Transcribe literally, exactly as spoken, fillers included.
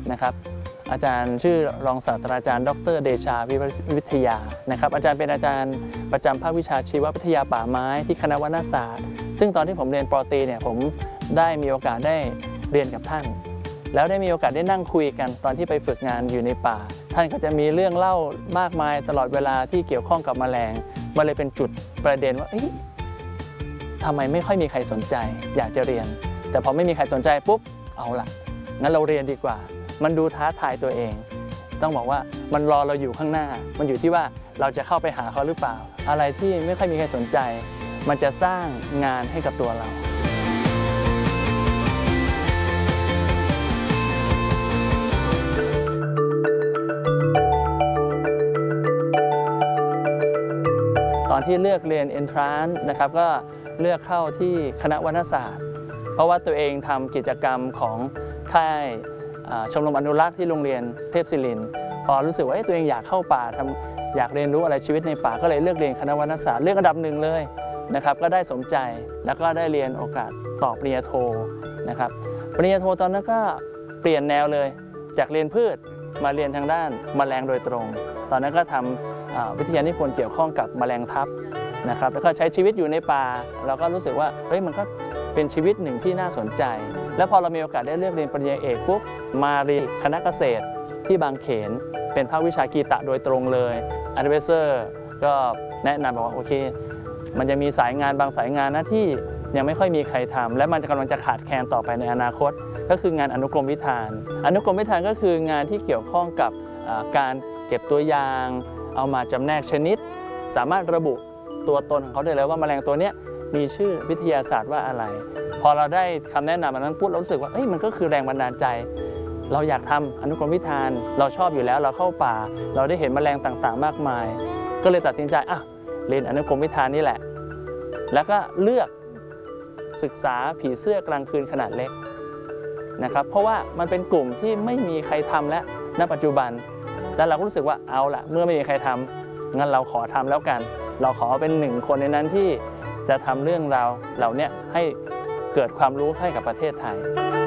นะครับอาจารย์ชื่อรองศาสตราจารย์ดรเดชาวิทยานะครับอาจารย์เป็นอาจารย์ประจำภาควิชาชีววิทยาป่าไม้ที่คณะวรรณศาสตร์ซึ่งตอนที่ผมเรียนป.ตรีเนี่ยผมได้มีโอกาสได้เรียนกับท่านแล้วได้มีโอกาสได้นั่งคุยกันตอนที่ไปฝึกงานอยู่ในป่าท่านก็จะมีเรื่องเล่ามากมายตลอดเวลาที่เกี่ยวข้องกับแมลงมันเลยเป็นจุดประเด็นว่าทำไมไม่ค่อยมีใครสนใจอยากจะเรียนแต่พอไม่มีใครสนใจปุ๊บเอาล่ะงั้นเราเรียนดีกว่ามันดูท้าทายตัวเองต้องบอกว่ามันรอเราอยู่ข้างหน้ามันอยู่ที่ว่าเราจะเข้าไปหาเขาหรือเปล่าอะไรที่ไม่ค่อยมีใครสนใจมันจะสร้างงานให้กับตัวเราตอนที่เลือกเรียน Entrance นะครับก็เลือกเข้าที่คณะวรรณศาสตร์เพราะว่าตัวเองทำกิจกรรมของค่ายชมรมอนุรักษ์ที่โรงเรียนเทพศิรินทร์พอรู้สึกว่าตัวเองอยากเข้าป่าทำอยากเรียนรู้อะไรชีวิตในป่าก็เลยเลือกเรียนคณะวรรณศาสตร์เลือกอันดับหนึ่งเลยนะครับก็ได้สมใจแล้วก็ได้เรียนโอกาสต่อปริญญาโทนะครับปริญญาโทตอนนั้นก็เปลี่ยนแนวเลยจากเรียนพืชมาเรียนทางด้านแมลงโดยตรงตอนนั้นก็ทำวิทยานิพนธ์เกี่ยวข้องกับแมลงทับนะครับแล้วก็ใช้ชีวิตอยู่ในป่าเราก็รู้สึกว่าเฮ้ยมันก็เป็นชีวิตหนึ่งที่น่าสนใจแล้วพอเรามีโอกาสได้เลือกเรียนปริญญาเอกปุ๊บมาเรียนคณะเกษตรที่บางเขนเป็นภาควิชากีตะโดยตรงเลยแอดไวเซอร์ก็แนะนำบอกว่าโอเคมันจะมีสายงานบางสายงานนะที่ยังไม่ค่อยมีใครทำและมันจะกำลังจะขาดแคลนต่อไปในอนาคตก็คืองานอนุกรมวิธานอนุกรมวิธานก็คืองานที่เกี่ยวข้องกับการเก็บตัวอย่างเอามาจำแนกชนิดสามารถระบุตัวตนของเขาได้เลยว่าแมลงตัวนี้มีชื่อวิทยาศาสตร์ว่าอะไรพอเราได้คำแนะนำอันนั้นพูดเรารู้สึกว่าเอ้ยมันก็คือแรงบันดาลใจเราอยากทำอนุกรมวิธานเราชอบอยู่แล้วเราเข้าป่าเราได้เห็นแมลงต่างๆมากมายก็เลยตัดสินใจอ่ะเรียนอนุกรมวิธานนี่แหละแล้วก็เลือกศึกษาผีเสื้อกลางคืนขนาดเล็กนะครับเพราะว่ามันเป็นกลุ่มที่ไม่มีใครทำแล้วณปัจจุบันแล้วเราก็รู้สึกว่าเอาละเมื่อไม่มีใครทำงั้นเราขอทำแล้วกันเราขอเป็นหนึ่งคนในนั้นที่จะทำเรื่องราวเหล่านี้ให้เกิดความรู้ให้กับประเทศไทย